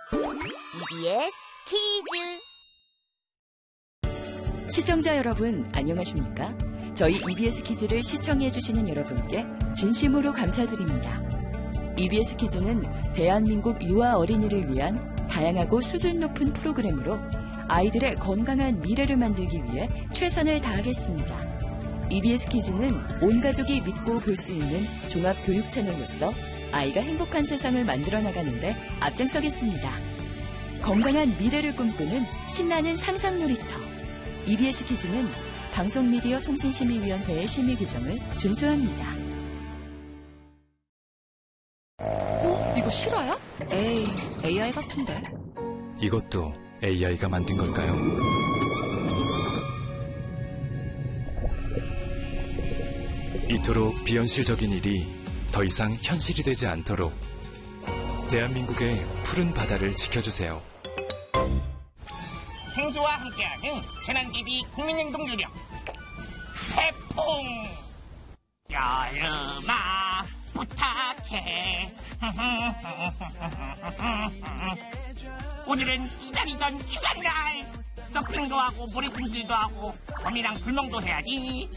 EBS 퀴즈. 시청자 여러분, 안녕하십니까? 저희 EBS 퀴즈를 시청해주시는 여러분께 진심으로 감사드립니다. EBS 퀴즈는 대한민국 유아 어린이를 위한 다양하고 수준 높은 프로그램으로 아이들의 건강한 미래를 만들기 위해 최선을 다하겠습니다. EBS 퀴즈는 온 가족이 믿고 볼 수 있는 종합 교육 채널로서 아이가 행복한 세상을 만들어 나가는데 앞장서겠습니다. 건강한 미래를 꿈꾸는 신나는 상상 놀이터. EBS 퀴즈는 방송미디어통신심의위원회의 심의 규정을 준수합니다. 이거 실화야? 에이, AI 같은데. 이것도 AI가 만든 걸까요? 이토록 비현실적인 일이 더 이상 현실이 되지 않도록 대한민국의 푸른 바다를 지켜주세요. 행수와 함께하는 재난대비 국민행동 요령 태풍. 여름아 부탁해. 오늘은 기다리던 휴가날. 서핑도 하고 모래분질도 하고 범이랑 불멍도 해야지.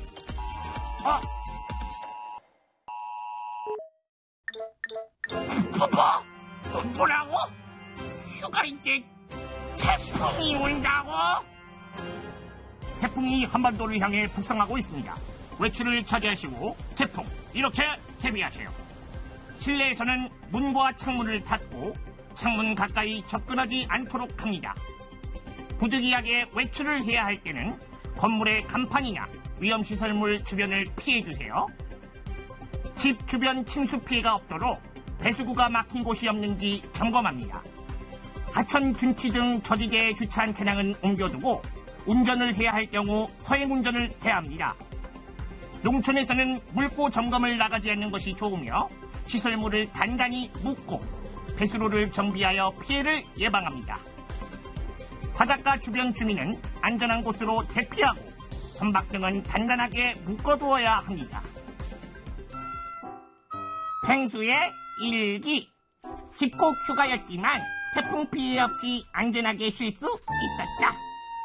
뭐라고? 휴가인데 태풍이 온다고? 태풍이 한반도를 향해 북상하고 있습니다. 외출을 자제하시고 태풍 이렇게 대비하세요. 실내에서는 문과 창문을 닫고 창문 가까이 접근하지 않도록 합니다. 부득이하게 외출을 해야 할 때는 건물의 간판이나 위험시설물 주변을 피해주세요. 집 주변 침수 피해가 없도록 배수구가 막힌 곳이 없는지 점검합니다. 하천, 둔치 등 저지대에 주차한 차량은 옮겨두고 운전을 해야 할 경우 서행운전을 해야 합니다. 농촌에서는 물고 점검을 나가지 않는 것이 좋으며 시설물을 단단히 묶고 배수로를 정비하여 피해를 예방합니다. 바닷가 주변 주민은 안전한 곳으로 대피하고 선박 등은 단단하게 묶어두어야 합니다. 펭수의 일기. 집콕 휴가였지만 태풍 피해 없이 안전하게 쉴 수 있었다.